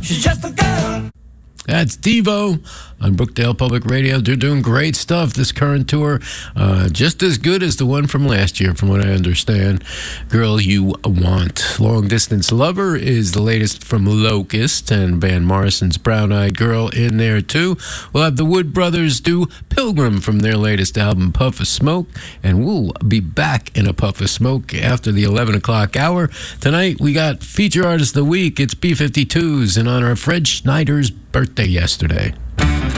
She's just a girl. That's Devo on Brookdale Public Radio. They're doing great stuff. This current tour, just as good as the one from last year, from what I understand. Girl You Want. Long Distance Lover is the latest from Locust, and Van Morrison's Brown Eyed Girl in there too. We'll have the Wood Brothers do Pilgrim from their latest album, Puff of Smoke, and we'll be back in a Puff of Smoke after the 11 o'clock hour. Tonight we got Feature Artist of the Week. It's B-52s in honor of Fred Schneider's birthday yesterday.